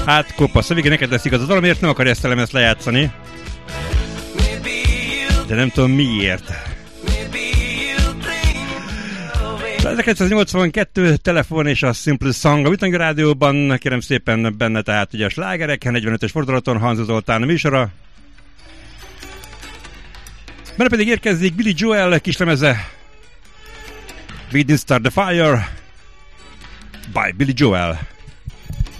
Hát kopasz, a végén neked lesz igazad, valamiért nem akarja ezt a lemezt lejátszani. De nem tudom miért. 1982 telefon és a Simple Song a Vitangi Rádióban, kérem szépen benne tehát ugye a slágerek, 45-ös fordulaton Hanzo Zoltán a műsora. Benne pedig érkezik Billy Joel kislemeze We Didn't Start the Fire by Billy Joel.